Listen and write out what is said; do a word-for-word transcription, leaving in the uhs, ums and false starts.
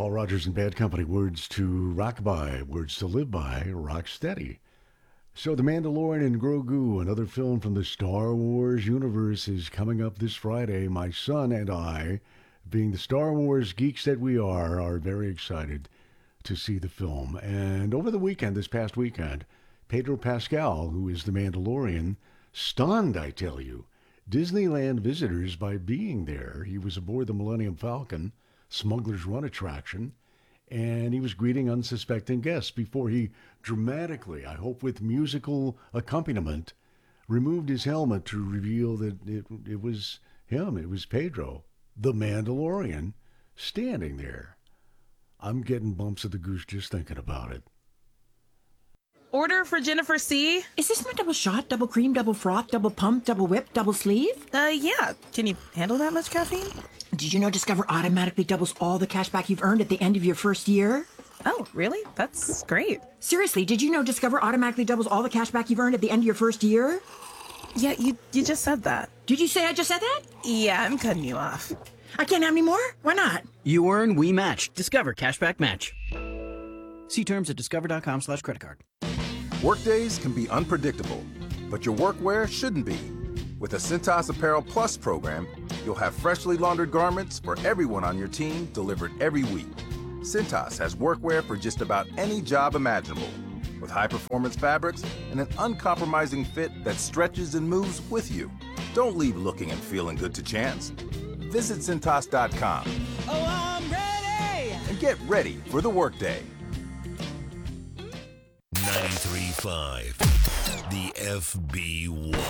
Paul Rogers and Bad Company. Words to rock by, words to live by, rock steady. So, The Mandalorian and Grogu, another film from the Star Wars universe, is coming up this Friday. My son and I, being the Star Wars geeks that we are, are very excited to see the film. And over the weekend, this past weekend, Pedro Pascal, who is the Mandalorian, stunned, I tell you, Disneyland visitors by being there. He was aboard the Millennium Falcon, Smuggler's Run attraction, and he was greeting unsuspecting guests before he dramatically, I hope with musical accompaniment, removed his helmet to reveal that it, it was him, it was Pedro, the Mandalorian, standing there. I'm getting bumps of the goose just thinking about it. Order for Jennifer C. Is this my double shot, double cream, double froth, double pump, double whip, double sleeve? Uh, yeah. Can you handle that much caffeine? Did you know Discover automatically doubles all the cash back you've earned at the end of your first year? Oh, really? That's great. Seriously, did you know Discover automatically doubles all the cash back you've earned at the end of your first year? Yeah, you you just said that. Did you say I just said that? Yeah, I'm cutting you off. I can't have any more? Why not? You earn, we match. Discover Cashback Match. See terms at discover.com slash credit card. Workdays can be unpredictable, but your workwear shouldn't be. With the Cintas Apparel Plus program, you'll have freshly laundered garments for everyone on your team delivered every week. Cintas has workwear for just about any job imaginable, with high-performance fabrics and an uncompromising fit that stretches and moves with you. Don't leave looking and feeling good to chance. Visit Cintas dot com. Oh, I'm ready! And get ready for the workday. ninety-three point five, the F B one.